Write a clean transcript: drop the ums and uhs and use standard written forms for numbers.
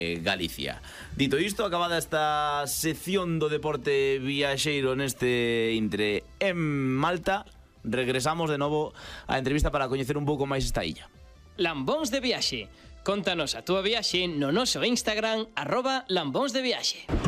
Galicia. Dito isto, acabada esta sección do deporte viaxeiro neste intre en Malta, regresamos de novo á entrevista para coñecer un pouco máis esta illa. Lambóns de Viaxe. Contanos a túa viaxe no noso Instagram @lambónsdeviaxe.